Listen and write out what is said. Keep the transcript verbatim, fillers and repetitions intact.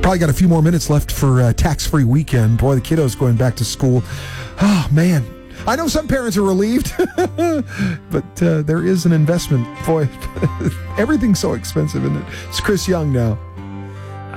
Probably got a few more minutes left for uh, tax-free weekend. Boy, the kiddos going back to school. Oh, man. I know some parents are relieved, but uh, there is an investment. Boy, everything's so expensive, isn't it? It's Chris Young now.